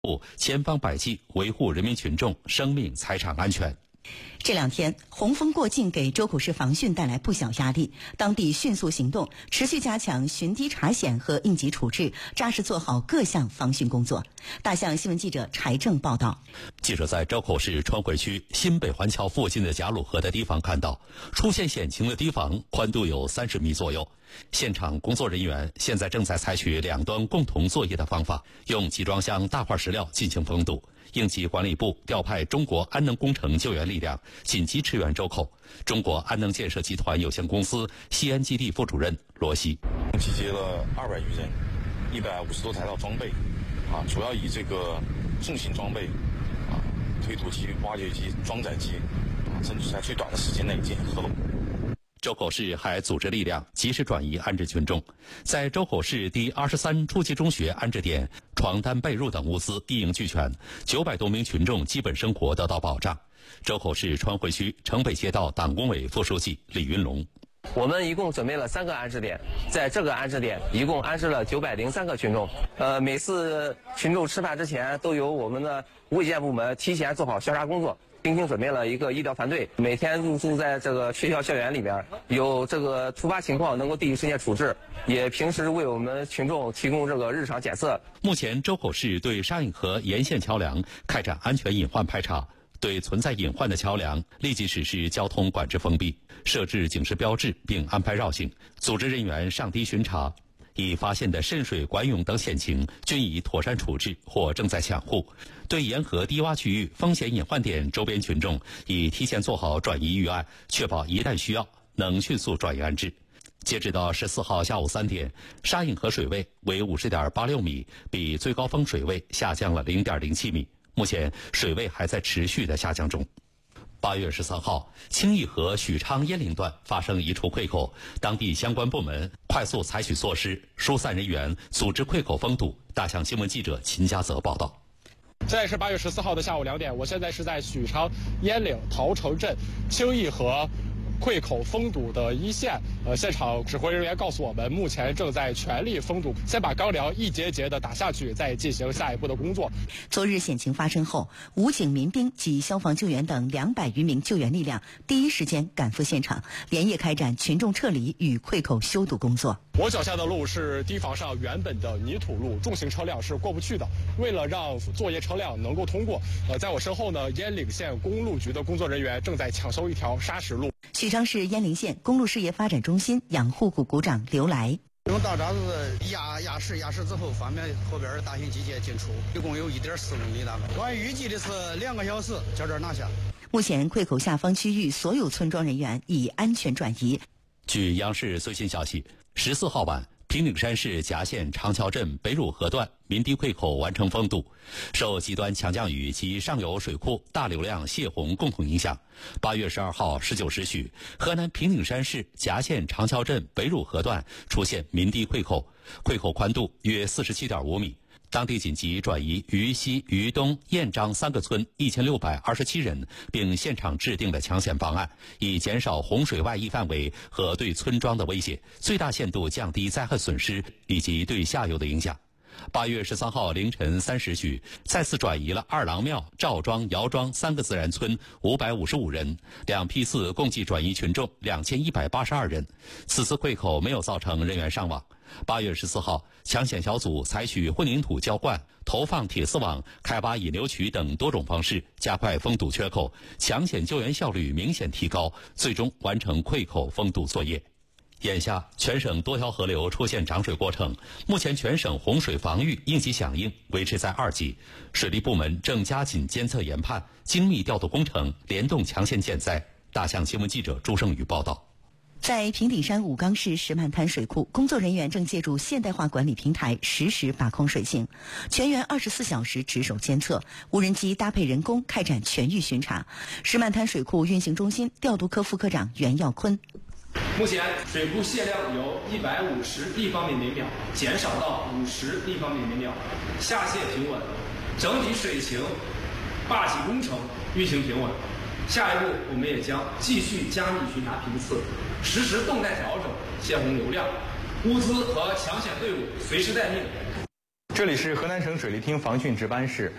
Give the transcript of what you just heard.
千方百计维护人民群众生命财产安全。 这两天，洪峰过境给周口市防汛带来不小压力，当地迅速行动，持续加强巡堤查险和应急处置，扎实做好各项防汛工作。大象新闻记者柴正报道。 记者在周口市川汇区新北环桥附近的贾鲁河的堤防看到，出现险情的堤防宽度有30米左右。现场工作人员现在正在采取两端共同作业的方法，用集装箱大块石料进行封堵。应急管理部调派中国安能工程救援力量紧急驰援周口。中国安能建设集团有限公司西安基地副主任罗西： 集结了200余人，150多台到装备，主要以这个重型装备，推土机、挖掘机、装载机，争取在最短的时间内进行合拢。 周口市还组织力量及时转移安置群众，在周口市第23初级中学安置点，床单、被褥等物资一应俱全，900多名群众基本生活得到保障。周口市川汇区城北街道党工委副书记李云龙： 我们一共准备了3个安置点，在这个安置点一共安置了903个群众。每次群众吃饭之前，都由我们的卫健部门提前做好消杀工作。精心准备了一个医疗团队，每天入住在这个学校校园里边，有这个突发情况能够第一时间处置，也平时为我们群众提供这个日常检测。 目前周口市对沙引河沿线桥梁开展安全隐患排查，对存在隐患的桥梁立即实施交通管制封闭，设置警示标志并安排绕行，组织人员上堤巡查。已发现的渗水、管涌等险情均已妥善处置或正在抢护。对沿河低洼区域风险隐患点周边群众已提前做好转移预案，确保一旦需要能迅速转移安置。截止到14号下午3点，沙引河水位为50.86米，比最高峰水位下降了0.07米，目前水位还在持续的下降中。8月13号，清义河许昌鄢陵段发生一处溃口，当地相关部门快速采取措施，疏散人员，组织溃口封堵。大象新闻记者秦家泽报道。 现在是8月14号的下午2点，我现在是在许昌鄢陵陶城镇清义河溃口封堵的一线，现场指挥人员告诉我们，目前正在全力封堵，先把钢梁一节节的打下去，再进行下一步的工作。 昨日险情发生后，武警、民兵及消防救援等200余名救援力量第一时间赶赴现场，连夜开展群众撤离与溃口修堵工作。 我脚下的路是堤防上原本的泥土路，重型车辆是过不去的。为了让作业车辆能够通过，在我身后呢，鄢陵县公路局的工作人员正在抢修一条砂石路。 许昌市鄢陵县公路事业发展中心养护股股长刘来： 用大闸子压实之后，方便后边的大型机械进出，一共有1.4公里大概。我预计的是2个小时将这儿拿下。 目前溃口下方区域所有村庄人员已安全转移。 据央视最新消息，14号晚，平顶山市夹县长桥镇北汝河段民堤溃口完成封堵。受极端强降雨及上游水库大流量泄洪共同影响，8月12号19时许，河南平顶山市夹县长桥镇北汝河段出现民堤溃口，溃口宽度约47.5米。当地紧急转移渝西、渝东、雁张3个村1627人，并现场制定了抢险方案，以减少洪水外溢范围和对村庄的威胁，最大限度降低灾害损失以及对下游的影响。8月13号凌晨3时许，再次转移了二郎庙、赵庄、姚庄3个自然村555人，2批次共计转移群众2182人。此次溃口没有造成人员伤亡。8月14号，抢险小组采取混凝土浇灌、投放铁丝网、开挖引流渠等多种方式，加快封堵缺口，抢险救援效率明显提高，最终完成溃口封堵作业。眼下，全省多条河流出现涨水过程，目前全省洪水防御应急响应维持在2级，水利部门正加紧监测研判，精密调度工程，联动抢险减灾。大象新闻记者朱胜宇报道。 在平顶山武冈市石漫滩水库，工作人员正借助现代化管理平台实时把控水情，全员24小时值守监测，无人机搭配人工开展全域巡查。石漫滩水库运行中心调度科副科长袁耀坤： 目前水库泄量由150立方米每秒减少到50立方米每秒，下泄平稳，整体水情坝体工程运行平稳。下一步，我们也将继续加密巡查频次，实时动态调整泄洪流量，物资和抢险队伍随时待命。 这里是河南省水利厅防汛值班室。